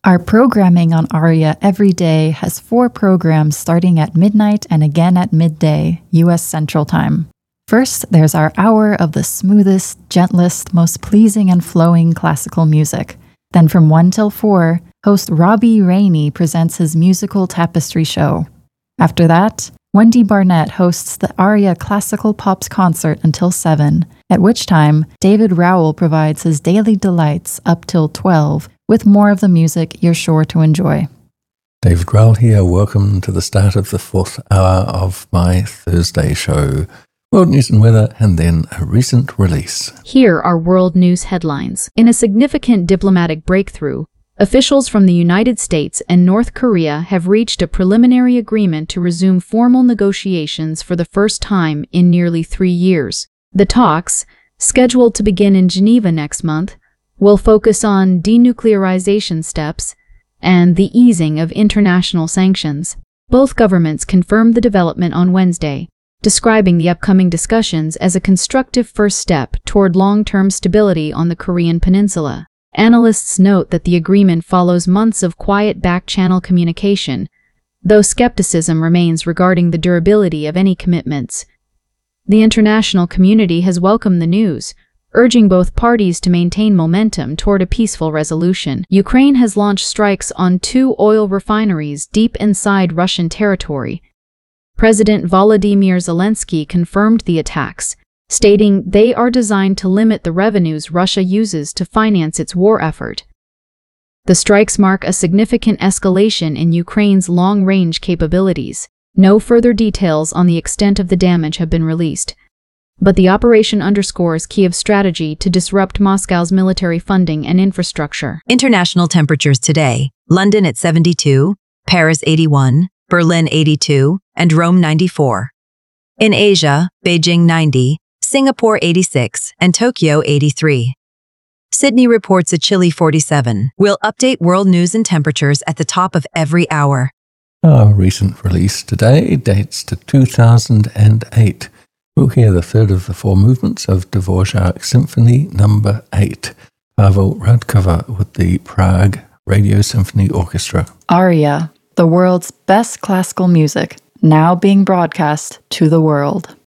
Our programming on ARIA every day has 4 programs starting at midnight and again at midday, U.S. Central Time. First, there's our hour of the smoothest, gentlest, most pleasing and flowing classical music. Then from 1 till 4, host Robbie Rainey presents his musical tapestry show. After that, Wendy Barnett hosts the ARIA Classical Pops concert until 7, at which time David Rowell provides his daily delights up till 12, with more of the music you're sure to enjoy. David Rowell here. Welcome to the start of the 4th hour of my Thursday show. World news and weather, and then a recent release. Here are world news headlines. In a significant diplomatic breakthrough, officials from the United States and North Korea have reached a preliminary agreement to resume formal negotiations for the first time in nearly 3 years. The talks, scheduled to begin in Geneva next month, will focus on denuclearization steps and the easing of international sanctions. Both governments confirmed the development on Wednesday, describing the upcoming discussions as a constructive first step toward long-term stability on the Korean peninsula. Analysts note that the agreement follows months of quiet back-channel communication, though skepticism remains regarding the durability of any commitments. The international community has welcomed the news, urging both parties to maintain momentum toward a peaceful resolution. Ukraine has launched strikes on 2 oil refineries deep inside Russian territory. President Volodymyr Zelensky confirmed the attacks, stating they are designed to limit the revenues Russia uses to finance its war effort. The strikes mark a significant escalation in Ukraine's long-range capabilities. No further details on the extent of the damage have been released, but the operation underscores Kiev's strategy to disrupt Moscow's military funding and infrastructure. International temperatures today: London at 72, Paris 81, Berlin 82, and Rome 94. In Asia, Beijing 90, Singapore 86, and Tokyo 83. Sydney reports a chilly 47. We'll update world news and temperatures at the top of every hour. Our recent release today dates to 2008. We'll hear the third of the 4 movements of Dvorak Symphony No. 8, Pavel Radkova with the Prague Radio Symphony Orchestra. ARIA, the world's best classical music, now being broadcast to the world.